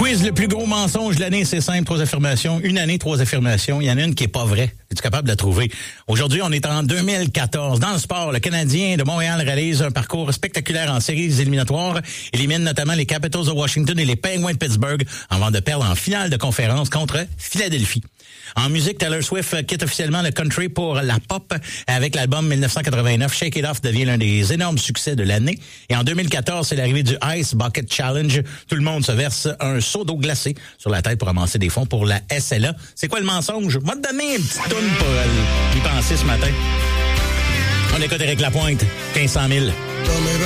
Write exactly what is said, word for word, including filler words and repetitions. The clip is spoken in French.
quiz, le plus gros mensonge de l'année, c'est simple, trois affirmations. Une année, trois affirmations. Il y en a une qui est pas vraie. Es-tu capable de la trouver? Aujourd'hui, on est en deux mille quatorze. Dans le sport, le Canadien de Montréal réalise un parcours spectaculaire en séries éliminatoires. Élimine notamment les Capitals de Washington et les Penguins de Pittsburgh avant de perdre en finale de conférence contre Philadelphie. En musique, Taylor Swift quitte officiellement le country pour la pop. Avec l'album dix-neuf cent quatre-vingt-neuf, Shake It Off devient l'un des énormes succès de l'année. Et en deux mille quatorze, c'est l'arrivée du Ice Bucket Challenge. Tout le monde se verse un seau d'eau glacée sur la tête pour amasser des fonds pour la S L A. C'est quoi le mensonge? Moi, te donner une petite toune pour euh, y penser ce matin. On écoute Éric Lapointe, quinze cent mille.